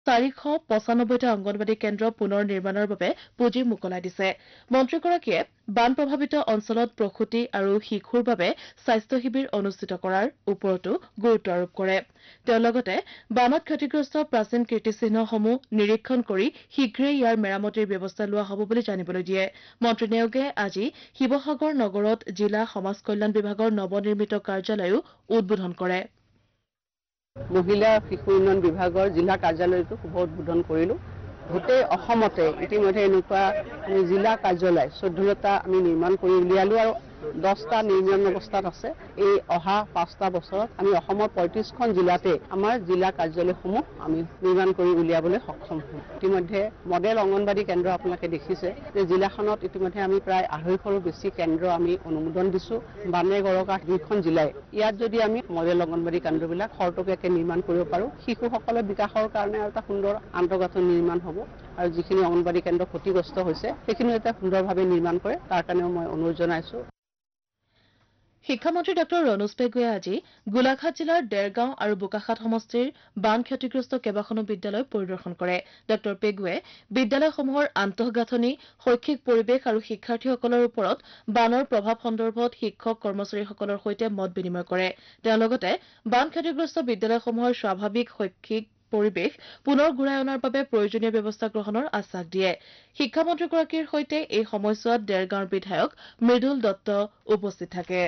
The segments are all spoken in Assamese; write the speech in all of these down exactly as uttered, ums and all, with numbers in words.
চাৰিশ পঁচানব্বৈটা অংগনবাড়ী কেন্দ্ৰ পুনৰ নিৰ্মাণৰ বাবে পুঁজি মোকলাই দিছে মন্ত্ৰীগৰাকীয়ে বান প্ৰভাৱিত অঞ্চলত প্ৰসূতি আৰু শিশুৰ বাবে স্বাস্থ্য শিবিৰ অনুষ্ঠিত কৰাৰ ওপৰতো গুৰুত্ব আৰোপ কৰে তেওঁ লগতে বানত ক্ষতিগ্ৰস্ত প্ৰাচীন কীৰ্তিচিহ্নসমূহ নিৰীক্ষণ কৰি শীঘ্ৰেই ইয়াৰ মেৰামতিৰ ব্যৱস্থা লোৱা হ'ব বুলি জানিবলৈ দিয়ে মন্ত্ৰী নেওগে আজি শিৱসাগৰ নগৰত জিলা সমাজ কল্যাণ বিভাগৰ নৱনিৰ্মিত কাৰ্যালয়ো উদ্বোধন কৰে মহিলা শিশু উন্নয়ন বিভাগৰ জিলা কাৰ্যালয়টো শুভ উদ্বোধন কৰিলো গোটেই অসমতে ইতিমধ্যে এনেকুৱা আমি জিলা কাৰ্যালয় চৈধ্যটা আমি নিৰ্মাণ কৰি উলিয়ালো আৰু দহটা নিৰ্মাণ অৱস্থাত আছে এই অহা পাঁচটা বছৰত আমি অসমৰ পঁয়ত্ৰিশখন জিলাতে আমাৰ জিলা কাৰ্যালয়সমূহ আমি নিৰ্মাণ কৰি উলিয়াবলৈ সক্ষম হ'ম ইতিমধ্যে মডেল অংগনবাড়ী কেন্দ্ৰ আপোনালোকে দেখিছে যে জিলাখনত ইতিমধ্যে আমি প্ৰায় আঢ়ৈশৰো বেছি কেন্দ্ৰ আমি অনুমোদন দিছো বানে গৰকা দুইখন জিলাই ইয়াত যদি আমি মডেল অংগনবাড়ী কেন্দ্ৰবিলাক খৰতকীয়াকৈ নিৰ্মাণ কৰিব পাৰোঁ শিশুসকলৰ বিকাশৰ কাৰণে আৰু এটা সুন্দৰ আন্তঃগাঁথনি নিৰ্মাণ হ'ব আৰু যিখিনি অংগনবাড়ী কেন্দ্ৰ ক্ষতিগ্ৰস্ত হৈছে সেইখিনি এটা সুন্দৰভাৱে নিৰ্মাণ কৰে তাৰ কাৰণেও মই অনুৰোধ জনাইছো শিক্ষামন্ত্ৰী ডঃ ৰণোজ পেগুৱে আজি গোলাঘাট জিলাৰ ডেৰগাঁও আৰু বোকাখাত সমষ্টিৰ বান ক্ষতিগ্ৰস্ত কেইবাখনো বিদ্যালয় পৰিদৰ্শন কৰে ডঃ পেগুৱে বিদ্যালয়সমূহৰ আন্তঃগাঁথনি শৈক্ষিক পৰিৱেশ আৰু শিক্ষাৰ্থীসকলৰ ওপৰত বানৰ প্ৰভাৱ সন্দৰ্ভত শিক্ষক কৰ্মচাৰীসকলৰ সৈতে মত বিনিময় কৰে তেওঁ লগতে বান ক্ষতিগ্ৰস্ত বিদ্যালয়সমূহৰ স্বাভাৱিক শৈক্ষিক পৰিৱেশ পুনৰ ঘূৰাই অনাৰ বাবে প্ৰয়োজনীয় ব্যৱস্থা গ্ৰহণৰ আশ্বাস দিয়ে শিক্ষামন্ত্ৰীগৰাকীৰ সৈতে এই সময়ছোৱাত ডেৰগাঁৱৰ বিধায়ক মৃদুল দত্ত উপস্থিত থাকে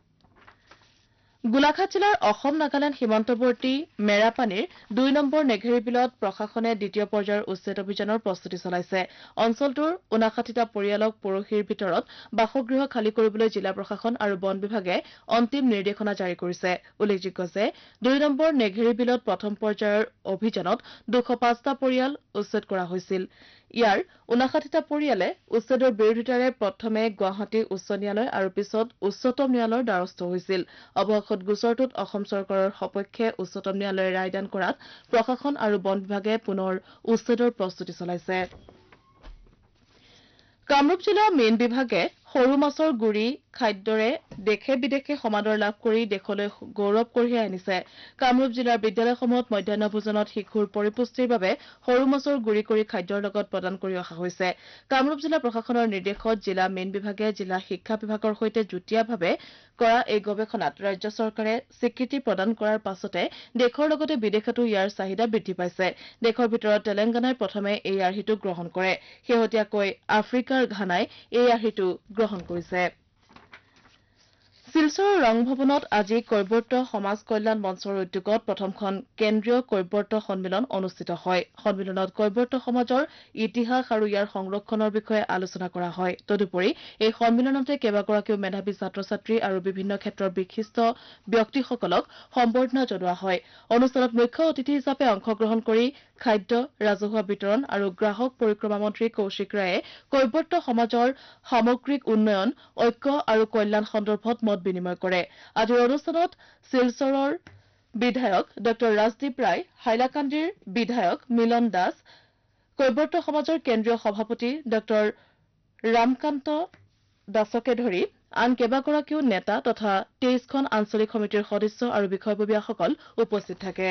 গোলাঘাট জিলাৰ অসম নাগালেণ্ড সীমান্তৱৰ্তী মেৰাপানীৰ দুই নম্বৰ নেঘেৰী বিলত প্ৰশাসনে দ্বিতীয় পৰ্যায়ৰ উচ্ছেদ অভিযানৰ প্ৰস্তুতি চলাইছে অঞ্চলটোৰ ঊনাষাঠিটা পৰিয়ালক পৰহিৰ ভিতৰত বাসগৃহ খালী কৰিবলৈ জিলা প্ৰশাসন আৰু বন বিভাগে অন্তিম নিৰ্দেশনা জাৰি কৰিছে উল্লেখযোগ্য যে দুই নম্বৰ নেঘেৰী বিলত প্ৰথম পৰ্যায়ৰ অভিযানত দুশ পাঁচটা পৰিয়াল উচ্ছেদ কৰা হৈছিল ইয়াৰ ঊনাষাঠিটা পৰিয়ালে উচ্ছেদৰ বিৰোধিতাৰে প্ৰথমে গুৱাহাটী উচ্চ ন্যায়ালয় আৰু পিছত উচ্চতম ন্যায়ালয়ৰ দ্বাৰস্থ হৈছিল অৱশেষত গোচৰটোত অসম চৰকাৰৰ সপক্ষে উচ্চতম ন্যায়ালয়ে ৰায়দান কৰাত প্ৰশাসন আৰু বন বিভাগে পুনৰ উচ্ছেদৰ প্ৰস্তুতি চলাইছে কামৰূপ জিলা মীন বিভাগে সৰু মাছৰ গুৰি খাদ্যৰে দেশে বিদেশে সমাদৰ লাভ কৰি দেশলৈ গৌৰৱ কঢ়িয়াই আনিছে কামৰূপ জিলাৰ বিদ্যালয়সমূহত মধ্যাহ্ন ভোজনত শিশুৰ পৰিপুষ্টিৰ বাবে সৰু মাছৰ গুৰি কৰি খাদ্যৰ লগত প্ৰদান কৰি অহা হৈছে কামৰূপ জিলা প্ৰশাসনৰ নিৰ্দেশত জিলা মীন বিভাগে জিলা শিক্ষা বিভাগৰ সৈতে যুটীয়াভাৱে কৰা এই গৱেষণাত ৰাজ্য চৰকাৰে স্বীকৃতি প্ৰদান কৰাৰ পাছতে দেশৰ লগতে বিদেশতো ইয়াৰ চাহিদা বৃদ্ধি পাইছে দেশৰ ভিতৰত তেলেংগানাই প্ৰথমে এই আৰ্হিটো গ্ৰহণ কৰে শেহতীয়াকৈ আফ্ৰিকাৰ ঘানাই এই আৰ্হিটো গ্ৰহণ কৰিছে শিলচৰৰ ৰং ভৱনত আজি কৈৱৰ্ত সমাজ কল্যাণ মঞ্চৰ উদ্যোগত প্ৰথমখন কেন্দ্ৰীয় কৈৱৰ্ত সন্মিলন অনুষ্ঠিত হয় সন্মিলনত কৈৱৰ্ত সমাজৰ ইতিহাস আৰু ইয়াৰ সংৰক্ষণৰ বিষয়ে আলোচনা কৰা হয় তদুপৰি এই সন্মিলনতে কেইবাগৰাকীও মেধাৱী ছাত্ৰ ছাত্ৰী আৰু বিভিন্ন ক্ষেত্ৰৰ বিশিষ্ট ব্যক্তিসকলক সম্বৰ্ধনা জনোৱা হয় অনুষ্ঠানত মুখ্য অতিথি হিচাপে অংশগ্ৰহণ কৰি খাদ্য ৰাজহুৱা বিতৰণ আৰু গ্ৰাহক পৰিক্ৰমা মন্ত্ৰী কৌশিক ৰায়ে কৈৱৰ্ত সমাজৰ সামগ্ৰিক উন্নয়ন ঐক্য আৰু কল্যাণ সন্দৰ্ভত মত বিনিময় কৰে আজিৰ অনুষ্ঠানত শিলচৰৰ বিধায়ক ডঃ ৰাজদীপ ৰায় হাইলাকান্দিৰ বিধায়ক মিলন দাস কৈৱৰ্ত সমাজৰ কেন্দ্ৰীয় সভাপতি ডঃ ৰামকান্ত দাসকে ধৰি আন কেইবাগৰাকীও নেতা তথা তেইশখন আঞ্চলিক সমিতিৰ সদস্য আৰু বিষয়ববীয়াসকল উপস্থিত থাকে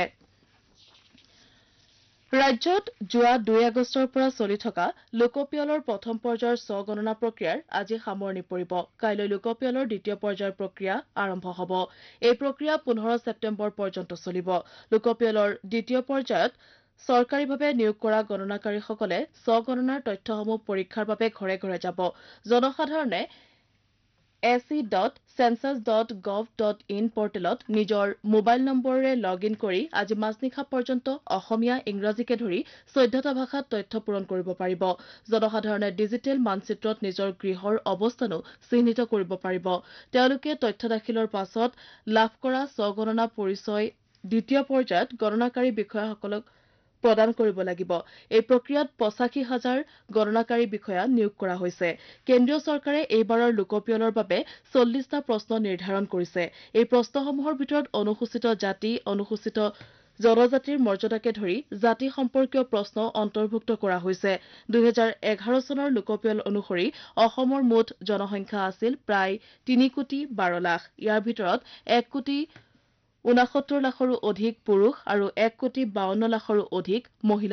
ৰাজ্যত যোৱা দুই আগষ্টৰ পৰা চলি থকা লোকপিয়লৰ প্ৰথম পৰ্যায়ৰ স্বগণনা প্ৰক্ৰিয়াৰ আজি সামৰণি পৰিব কাইলৈ লোকপিয়লৰ দ্বিতীয় পৰ্যায়ৰ প্ৰক্ৰিয়া আৰম্ভ হ'ব এই প্ৰক্ৰিয়া পোন্ধৰ ছেপ্টেম্বৰ পৰ্যন্ত চলিব লোকপিয়লৰ দ্বিতীয় পৰ্যায়ত চৰকাৰীভাৱে নিয়োগ কৰা গণনাকাৰীসকলে স্বগণনাৰ তথ্যসমূহ পৰীক্ষাৰ বাবে ঘৰে ঘৰে যাব জনসাধাৰণে AC dot census dot gov dot in পৰ্টেলত নিজৰ মোবাইল নম্বৰেৰে লগ ইন কৰি আজি মাজনিশা পৰ্যন্ত অসমীয়া ইংৰাজীকে ধৰি চৈধ্যটা ভাষাত তথ্য পূৰণ কৰিব পাৰিব জনসাধাৰণে ডিজিটেল মানচিত্ৰত নিজৰ গৃহৰ অৱস্থানো চিহ্নিত কৰিব পাৰিব তেওঁলোকে তথ্য দাখিলৰ পাছত লাভ কৰা স্বগণনা পৰিচয় দ্বিতীয় পৰ্যায়ত গণনাকাৰী বিষয়াসকলক প্ৰদান কৰিব লাগিব এই প্ৰক্ৰিয়াত পঁচাশী হাজাৰ গণনাকাৰী বিষয়া নিয়োগ কৰা হৈছে কেন্দ্ৰীয় চৰকাৰে এইবাৰৰ লোকপিয়লৰ বাবে চল্লিশটা প্ৰশ্ন নিৰ্ধাৰণ কৰিছে এই প্ৰশ্নসমূহৰ ভিতৰত অনুসূচিত জাতি অনুসূচিত জনজাতিৰ মৰ্যাদাকে ধৰি জাতি সম্পৰ্কীয় প্ৰশ্ন অন্তৰ্ভুক্ত কৰা হৈছে দুই হাজাৰ এঘাৰ চনৰ লোকপিয়ল অনুসৰি অসমৰ মুঠ জনসংখ্যা আছিল প্ৰায় তিনি কোটি বাৰ লাখ ইয়াৰ ভিতৰত এক কোটি ঊনসত্তৰ লাখৰো অধিক পুৰুষ আৰু এক কোটি বাৱন্ন লাখৰো অধিক মহিলা